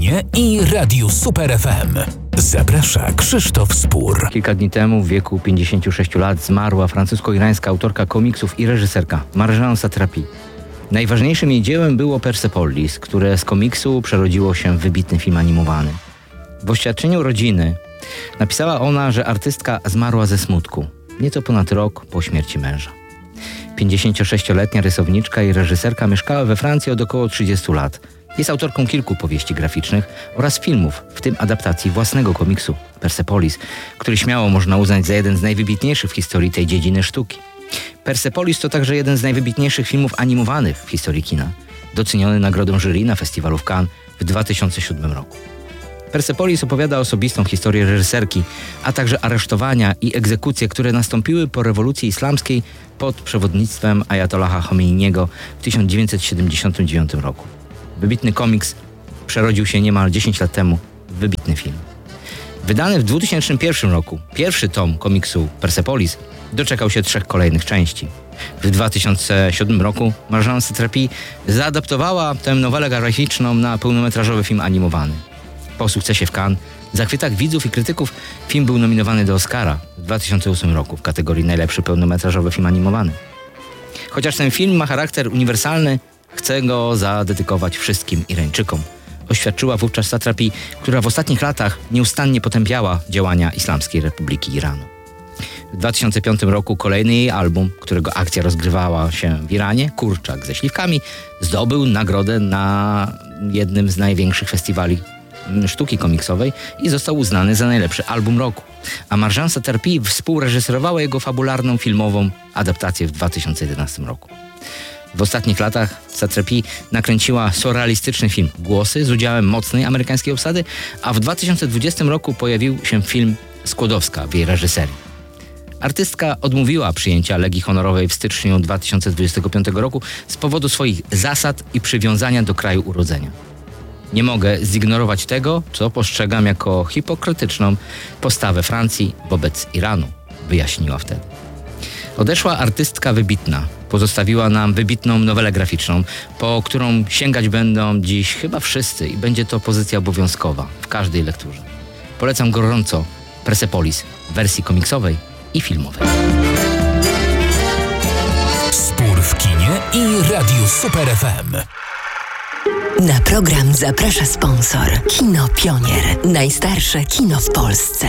kinie i Radiu Super FM. Zaprasza Krzysztof Spór. Kilka dni temu w wieku 56 lat zmarła francusko-irańska autorka komiksów i reżyserka Marjane Satrapi. Najważniejszym jej dziełem było Persepolis, które z komiksu przerodziło się w wybitny film animowany. W oświadczeniu rodziny napisała ona, że artystka zmarła ze smutku, nieco ponad rok po śmierci męża. 56-letnia rysowniczka i reżyserka mieszkała we Francji od około 30 lat. Jest autorką kilku powieści graficznych oraz filmów, w tym adaptacji własnego komiksu Persepolis, który śmiało można uznać za jeden z najwybitniejszych w historii tej dziedziny sztuki. Persepolis to także jeden z najwybitniejszych filmów animowanych w historii kina, doceniony nagrodą jury na festiwalu w Cannes w 2007 roku. Persepolis opowiada osobistą historię reżyserki, a także aresztowania i egzekucje, które nastąpiły po rewolucji islamskiej pod przewodnictwem Ajatollaha Chomeiniego w 1979 roku. Wybitny komiks przerodził się niemal 10 lat temu w wybitny film. Wydany w 2001 roku pierwszy tom komiksu Persepolis doczekał się 3 kolejnych części. W 2007 roku Marjane Satrapi zaadaptowała tę nowelę graficzną na pełnometrażowy film animowany. Po sukcesie w Cannes, zachwytach widzów i krytyków, film był nominowany do Oscara w 2008 roku w kategorii najlepszy pełnometrażowy film animowany. Chociaż ten film ma charakter uniwersalny, chcę go zadedykować wszystkim Irańczykom, oświadczyła wówczas Satrapi, która w ostatnich latach nieustannie potępiała działania Islamskiej Republiki Iranu. W 2005 roku kolejny jej album, którego akcja rozgrywała się w Iranie, Kurczak ze śliwkami, zdobył nagrodę na jednym z największych festiwali sztuki komiksowej i został uznany za najlepszy album roku. A Marjane Satrapi współreżyserowała jego fabularną filmową adaptację w 2011 roku. W ostatnich latach Satrapi nakręciła surrealistyczny film Głosy z udziałem mocnej amerykańskiej obsady, a w 2020 roku pojawił się film Skłodowska w jej reżyserii. Artystka odmówiła przyjęcia Legii Honorowej w styczniu 2025 roku z powodu swoich zasad i przywiązania do kraju urodzenia. Nie mogę zignorować tego, co postrzegam jako hipokrytyczną postawę Francji wobec Iranu, wyjaśniła wtedy. Odeszła artystka wybitna, pozostawiła nam wybitną nowelę graficzną, po którą sięgać będą dziś chyba wszyscy i będzie to pozycja obowiązkowa w każdej lekturze. Polecam gorąco Persepolis w wersji komiksowej i filmowej. Spór w kinie i Radiu Super FM. Na program zaprasza sponsor Kino Pionier. Najstarsze kino w Polsce.